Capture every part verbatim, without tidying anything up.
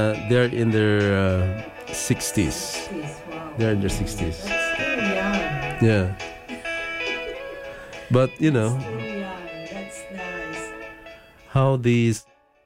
Uh, they're in their uh, sixties. Wow. They're in their sixties. That's still young. Yeah. But, you know, Still young. That's nice. how these...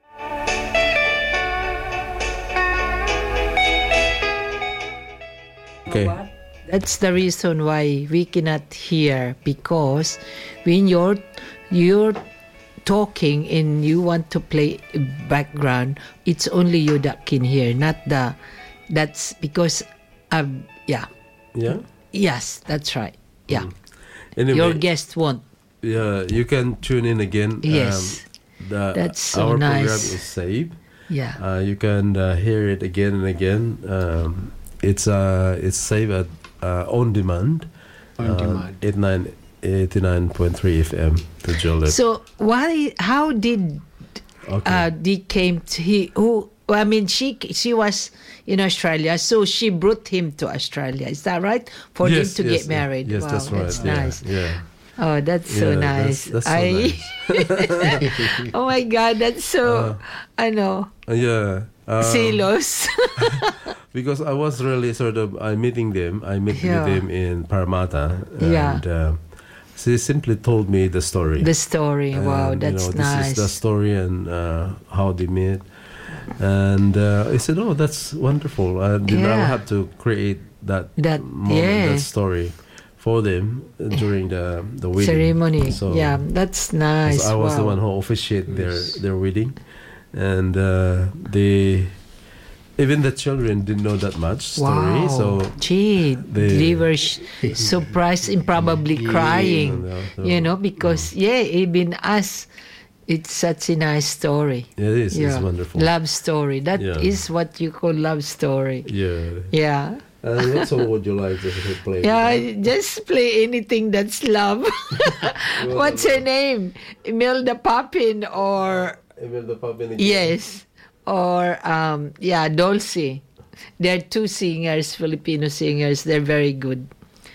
Okay. What? That's the reason why we cannot hear, because when you're you're talking and you want to play background, it's only you that can hear, not the. That's because, um, yeah, Yeah? yes, that's right. Yeah, Anyway, your guest won't. yeah, you can tune in again. Yes. Um, the, That's so our program nice. is saved. Yeah, Uh, you can uh, hear it again and again. Um, it's uh, it's saved at uh, on demand. On demand. eighty-nine, eighty-nine point three F M to Joliet. so why? How did Okay. uh, they came to he who? Well, I mean, she she was in Australia, so she brought him to Australia. Is that right? For Yes, them to yes, get married. Yes, Wow, that's right. That's yeah, nice. Yeah. Oh, that's so Yeah, nice. That's, that's so I. nice. Oh my God, that's so. I know. Uh, yeah. Um, Silos. Because I was really sort of I'm meeting them. I met Yeah. with them in Parramatta, and Yeah. uh, she simply told me the story. The story. Wow, And, you that's know, this nice. is the story and uh, how they met. And uh, I said, "Oh, that's wonderful." And then I Yeah. had to create that That- moment, yeah. that story for them uh, during the the wedding Ceremony. So, Yeah, that's nice. so I was wow. the one who officiated their their wedding, and uh, they even the children didn't know that much story. Wow. So Gee, they- they were sh- surprised and probably crying. Yeah, so- You know, because yeah, even us, it's such a nice story. it is. Yeah. It's wonderful. Love story. That is Yeah. what you call love story. Yeah. Yeah. And what song would you like to play? Yeah, just play anything that's love. What's her name? Imelda Papin or Emil the Puppet again? yes, or um, yeah, Dulce. They're two singers, Filipino singers. They're very good.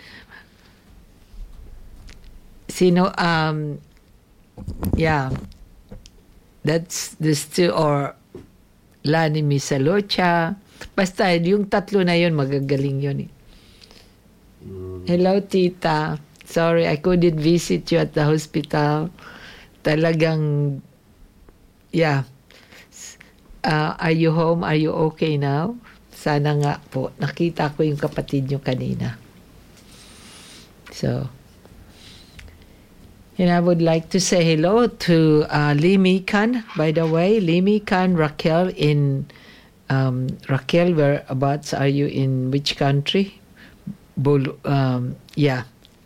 Sino? Um, yeah, that's this two or Lani Misalocha. Basta yung tatlo na yun, magagaling yun eh. Hello, Tita. Sorry, I couldn't visit you at the hospital. Talagang, yeah. Uh, are you home? Are you okay now? Sana nga po. Nakita ko yung kapatid nyo kanina. So, and I would like to say hello to uh, Limi Khan. By the way, Limi Khan, Raquel in... Um, Raquel, whereabouts are you in which country? Bol- um, yeah,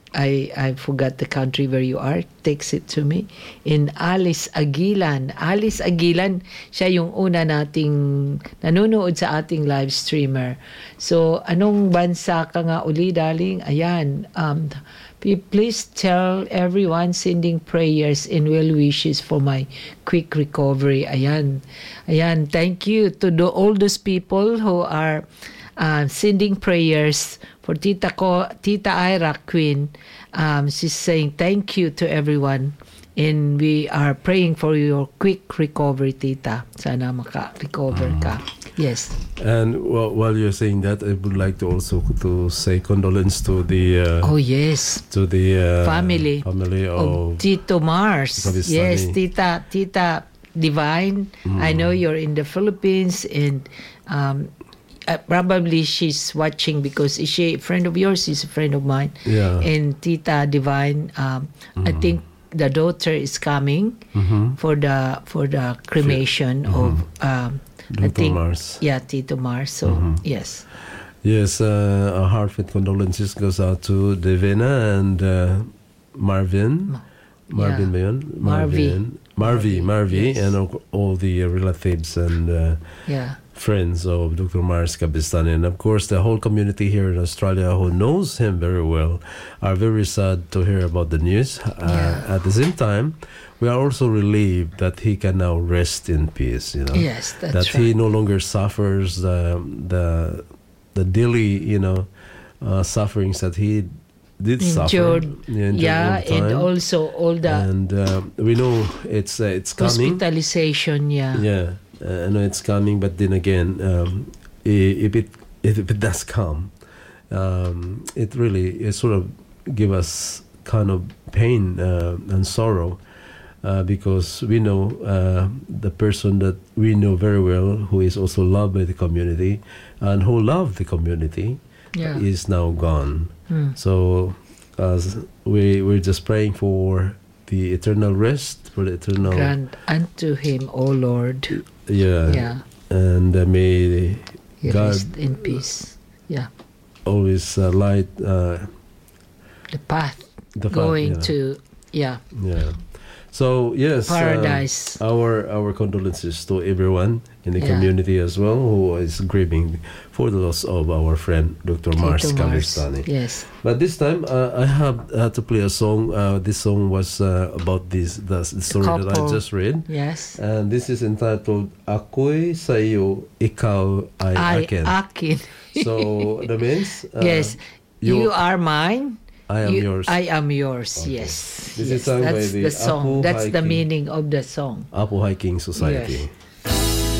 I I forgot the country where you are. Text it to me. In Alice Aguilan. Alice Aguilan, siya yung una nating nanonood sa ating live streamer. So, anong bansa ka nga uli, darling? Ayan. Um, please tell everyone sending prayers and well wishes for my quick recovery. Ayan. Ayan. Thank you to the, all those people who are uh, sending prayers for Tita ko, Tita Ira Queen. Um, she's saying thank you to everyone. And we are praying for your quick recovery, Tita. Sana maka-recover ka. Yes. And well, while you're saying that, I would like to also to say condolence to the uh, Oh, yes. to the uh, Family. family Oh, of Tito Mars. Kabistani. Yes, Tita Tita Divine. I know you're in the Philippines and um, uh, probably she's watching because is she a friend of yours? She's a friend of mine. Yeah. And Tita Divine, um, I think the daughter is coming Mhm. for the for the cremation of um, I Doctor think Mars. yeah Tito Mars. So yes. Yes, uh, our heartfelt condolences goes out to Devena and uh, Marvin. Marvin ba yun? Marvy. Marvy, Marvy, Yes. and all, all the uh, relatives and uh, Yeah. friends of Doctor Mars Kabistani. And of course, the whole community here in Australia who knows him very well are very sad to hear about the news. Uh, Yeah. At the same time, we are also relieved that he can now rest in peace. You know, Yes, that's that he right. no longer suffers the the the daily, you know, uh, sufferings that he did suffer. Endured. He endured Yeah, all the and time. also all the and uh, we know it's uh, it's coming. hospitalization, yeah. Yeah, uh, I know it's coming, but then again, um, i- if it if it does come, um, it really it sort of give us kind of pain uh, and sorrow. Uh, because we know uh, the person that we know very well, who is also loved by the community and who loved the community, Yeah. is now gone. Mm. So as we we're just praying for the eternal rest, for the eternal Grant unto him, O Lord. yeah, Yeah. and uh, may He God rest in peace. Yeah. always uh, light uh, The path the path, going yeah. to, yeah, yeah. So yes, uh, paradise. our our condolences to everyone in the Yeah. community as well who is grieving for the loss of our friend Doctor Mars Tito Mars. Kabistani. Yes. But this time uh, I have uh, to play a song. Uh, this song was uh, about this the, the story that I couple. just read, Yes. and this is entitled "Ako'y sa'yo, ikaw ay I, akin." akin. So that means uh, Yes. you- You, are mine. I am you- yours. I am yours. Okay. Yes. This is yes. sung by That's the the song. Apu That's the Hiking- meaning of the song. Apo Hiking Society. Yes.